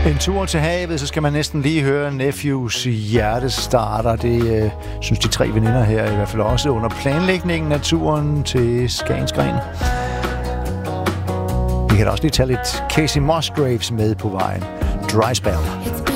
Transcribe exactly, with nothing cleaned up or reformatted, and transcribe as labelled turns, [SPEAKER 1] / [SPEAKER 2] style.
[SPEAKER 1] En tur til havet, så skal man næsten lige høre Nephews hjertestarter. Det øh, synes de tre veninder her i hvert fald også under planlægningen af turen til Skagensgren. Vi kan da også lige tage lidt Casey Musgraves med på vejen. Dry Spell.